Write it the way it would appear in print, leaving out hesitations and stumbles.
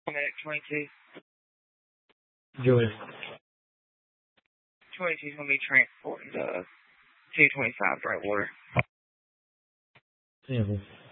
Medic 22. Joey. 22 is going to be transported to 225 Brightwater. Sample.